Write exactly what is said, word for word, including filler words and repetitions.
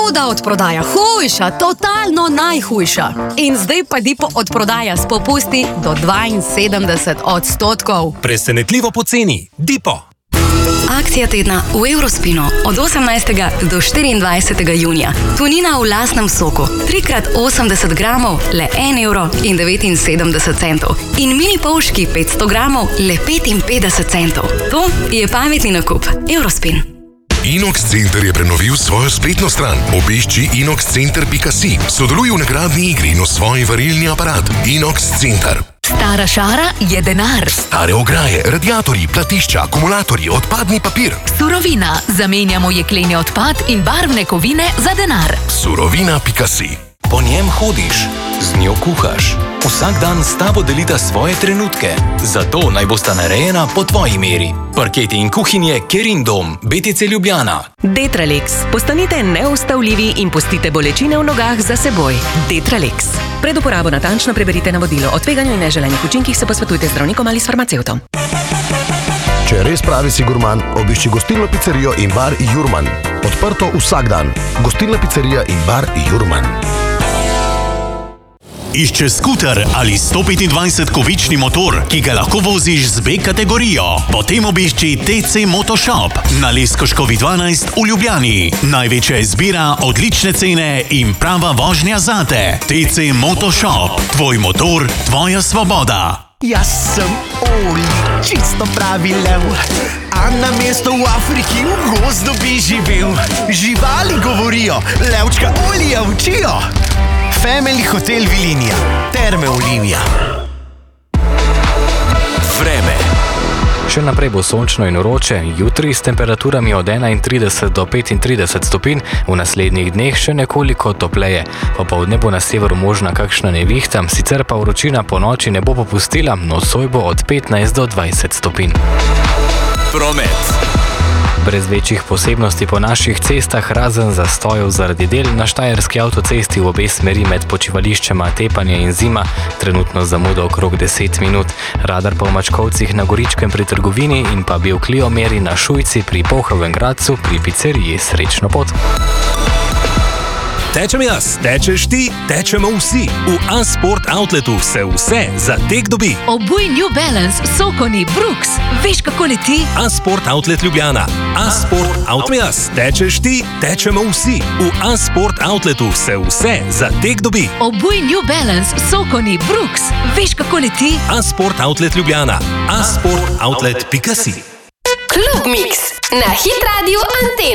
Huda odprodaja, hujša, totalno najhujša. In zdaj pa Dipo odprodaja s popusti do dvainsedemdeset odstotkov. Presenetljivo poceni. Dipo. Akcija tedna v Eurospinu od osemnajstega do štiriindvajsetega junija. Tunina v lastnem soku, tri krat osemdeset gramov, le en evro in devetinsedemdeset centov. In mini polški petsto gramov, le petinpetdeset centov. To je pametni nakup. Eurospin. Inox Center je prenovil svojo spletno stran. Obišči inox center pika si. Sodeluj v nagradni igri in osvoji varilni aparat. Inox Center. Stara šara je denar. Stare ograje, radiatorji, platišča, akumulatorji, odpadni papir. Surovina. Zamenjamo jekleni odpad in barvne kovine za denar. Surovina pika si. Po njem hodiš, z njo kuhaš. Vsak dan s tabo delita svoje trenutke. Zato naj bosta narejena po tvoji meri. Parketi in kuhinje Kerin Dom, B T C Ljubljana. Detralex. Postanite neustavljivi in pustite bolečine v nogah za seboj. Detralex. Pred uporabo natančno preberite navodilo. O tveganju in neželenih učinkih se posvetujte z zdravnikom ali s farmacevtom. Če res pravi si gurman, obišči gostilno pizzerijo in bar Jurman. Odprto vsak dan. Gostilna pizzerija in bar Jurman. Išče skuter ali sto petindvajset-kovični motor, ki ga lahko voziš z B kategorijo? Potem obišči T C Motoshop na Leskoškovi dvanajst v Ljubljani. Največja izbira, odlične cene in prava vožnja zate. T C Motoshop. Tvoj motor, tvoja svoboda. Jaz sem Oli, čisto pravi lev. A na mesto v Afriki v gozdu bi živel. Živali govorijo, levčka Olija učijo. Family Hotel Vilinija, Terme Olimija. Vreme. Še naprej bo sončno in vroče, jutri s temperaturami od enaintrideset do petintrideset stopinj, v naslednjih dneh še nekoliko topleje. Popoldne bo na severu možna kakšna nevihta, sicer pa vročina po noči ne bo popustila, nocoj bo od petnajst do dvajset stopinj. Promet. Brez večjih posebnosti po naših cestah, razen zastojev zaradi del na štajerski avtocesti v obe smeri med počivališčema Tepanje in Zima, trenutno zamudo okrog deset minut. Radar pa v Mačkovcih na Goričkem pri trgovini in pa Bioklio meri na Šujci pri Pohrovem Gradcu pri pizzeriji. Srečno pot! Tečem jaz, tečeš ti, tečemo vsi. V A-Sport Outletu se vse za tek dobi. Obuj New Balance, Sokoni, Brooks. Veš, kako leti? A-Sport Outlet Ljubljana. A-Sport Outlet. Jaz, tečeš ti, tečemo vsi. V A-Sport Outletu se vse za tek dobi. Obuj New Balance, Sokoni, Brooks. Veš, kako leti? A-Sport Outlet Ljubljana. A-Sport Outlet pika si. Klub Mix na Hit Radio Antena.